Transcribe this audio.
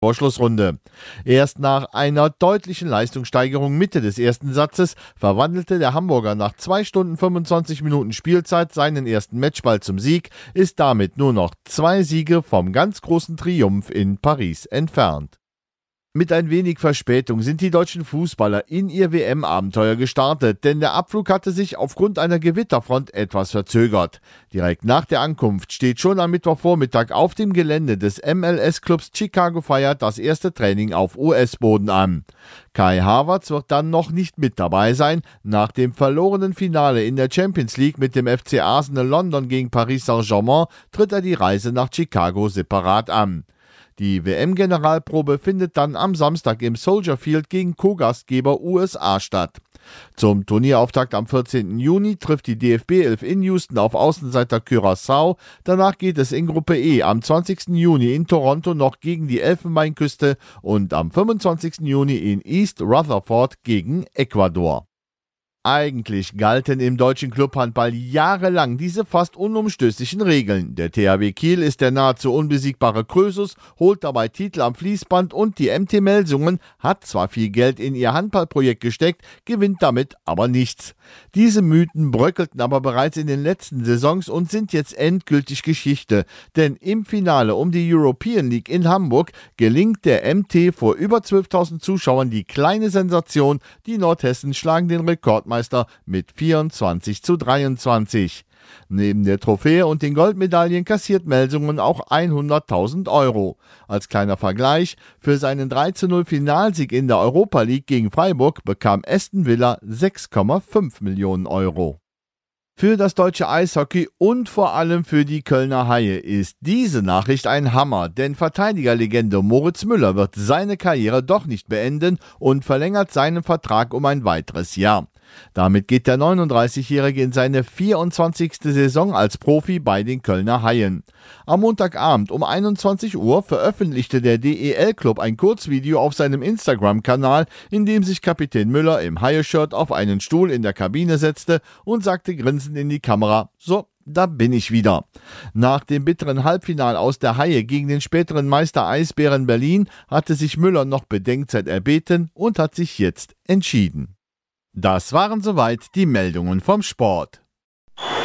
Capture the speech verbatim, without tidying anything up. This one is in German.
Vorschlussrunde. Erst nach einer deutlichen Leistungssteigerung Mitte des ersten Satzes verwandelte der Hamburger nach zwei Stunden fünfundzwanzig Minuten Spielzeit seinen ersten Matchball zum Sieg, ist damit nur noch zwei Siege vom ganz großen Triumph in Paris entfernt. Mit ein wenig Verspätung sind die deutschen Fußballer in ihr W M-Abenteuer gestartet, denn der Abflug hatte sich aufgrund einer Gewitterfront etwas verzögert. Direkt nach der Ankunft steht schon am Mittwochvormittag auf dem Gelände des M L S-Clubs Chicago Fire das erste Training auf U S-Boden an. Kai Havertz wird dann noch nicht mit dabei sein. Nach dem verlorenen Finale in der Champions League mit dem F C Arsenal London gegen Paris Saint-Germain tritt er die Reise nach Chicago separat an. Die W M-Generalprobe findet dann am Samstag im Soldier Field gegen Co-Gastgeber U S A statt. Zum Turnierauftakt am vierzehnten Juni trifft die D F B elf in Houston auf Außenseiter Curaçao. Danach geht es in Gruppe E am zwanzigsten Juni in Toronto noch gegen die Elfenbeinküste und am fünfundzwanzigsten Juni in East Rutherford gegen Ecuador. Eigentlich galten im deutschen Clubhandball jahrelang diese fast unumstößlichen Regeln. Der T H W Kiel ist der nahezu unbesiegbare Krösus, holt dabei Titel am Fließband und die M T Melsungen hat zwar viel Geld in ihr Handballprojekt gesteckt, gewinnt damit aber nichts. Diese Mythen bröckelten aber bereits in den letzten Saisons und sind jetzt endgültig Geschichte, denn im Finale um die European League in Hamburg gelingt der M T vor über zwölftausend Zuschauern die kleine Sensation, die Nordhessen schlagen den Rekordmeister mit vierundzwanzig zu dreiundzwanzig. Neben der Trophäe und den Goldmedaillen kassiert Melsungen auch hunderttausend Euro. Als kleiner Vergleich, für seinen drei zu null Finalsieg in der Europa League gegen Freiburg bekam Aston Villa sechs Komma fünf Millionen Euro. Für das deutsche Eishockey und vor allem für die Kölner Haie ist diese Nachricht ein Hammer, denn Verteidigerlegende Moritz Müller wird seine Karriere doch nicht beenden und verlängert seinen Vertrag um ein weiteres Jahr. Damit geht der neununddreißigjährige in seine vierundzwanzigste Saison als Profi bei den Kölner Haien. Am Montagabend um einundzwanzig Uhr veröffentlichte der D E L-Club ein Kurzvideo auf seinem Instagram-Kanal, in dem sich Kapitän Müller im Haie-Shirt auf einen Stuhl in der Kabine setzte und sagte grinsend in die Kamera: „So, da bin ich wieder." Nach dem bitteren Halbfinal aus der Haie gegen den späteren Meister Eisbären Berlin hatte sich Müller noch Bedenkzeit erbeten und hat sich jetzt entschieden. Das waren soweit die Meldungen vom Sport.